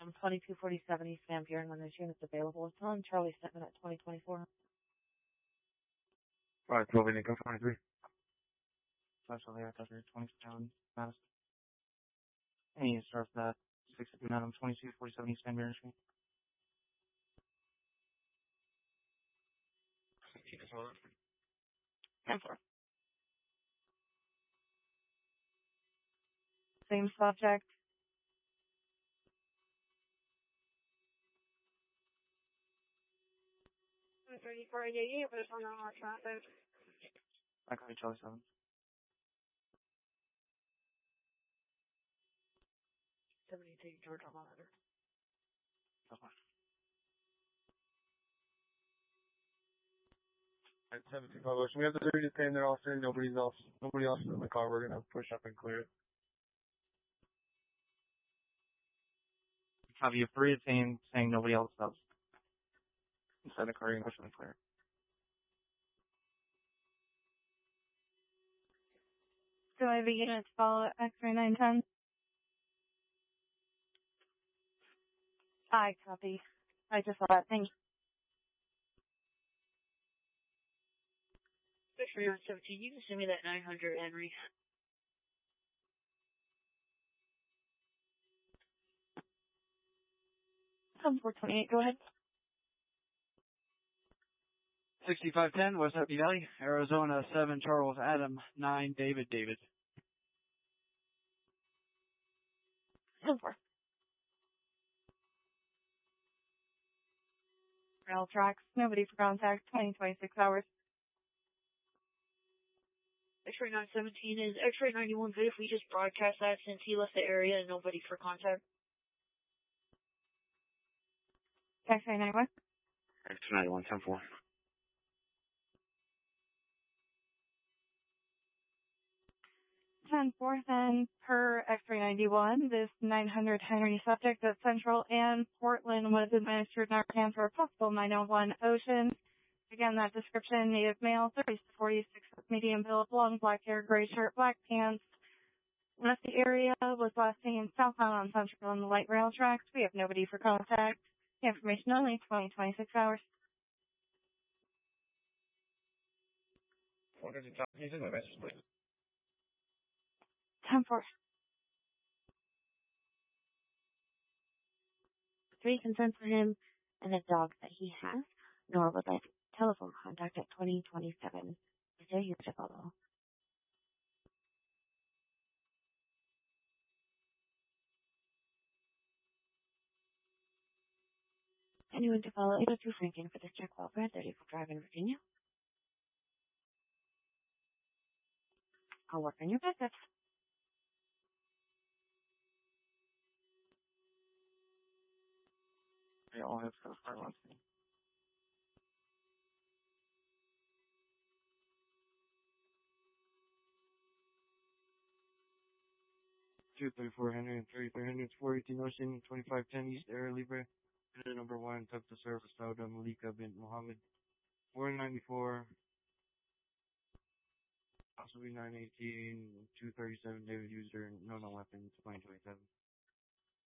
2247 East Van Buren when there's units available. It's on Charlie Stedman at 2024. Right, 12 Indigo 23. Special there, 27 Madison. And you start that 659 on 2247 East Van Buren Street. 10-4. Same subject. Ready for AAE, but it's on our traffic. I copy Charlie 7. 72 Georgia monitor. Okay. At 17 published. We have the 30 to pay, they're all saying nobody else in the car. We're gonna push up and clear it. Have you 3 saying nobody else does. Inside the car, you're gonna push up and clear it. So I have a unit to follow X-ray 910. I copy. I just saw that. Thank you. X-ray 917, you can send me that 900 Henry. Come 428, go ahead. 6510 West Happy Valley, Arizona 7 Charles Adam 9 David. 10-4. Rail tracks, nobody for contact, 20-26 hours. X-ray 917 is X-ray 91 good if we just broadcast that since he left the area and nobody for contact. X-ray 91. X-ray 91, 10-4. 10-4, then per X-ray 91, this 900 Henry subject at Central and Portland was administered Narcan for a possible 901 Ocean. Again, that description, native male, 30 to 46, medium build, long black hair, gray shirt, black pants. Left the area, was last seen southbound on Central on the light rail tracks. We have nobody for contact. Information only, 20-26 hours. What did you talk to? My message, please. 10-4. 3 concerns for him and the dog that he has, nor would like telephone contact at 2027. Is there here to follow? Anyone to follow 802 Franklin for this check while Brad 30 for driving Virginia? I'll work on your business. Yeah, all have to start one thing. 234 Henry and 33 Henry, 418 Ocean, 2510 East Air Libre. Number 1, took the service Sauda Malika bint Mohammed. 494, possibly 918, 237 David User, no weapons, 2027.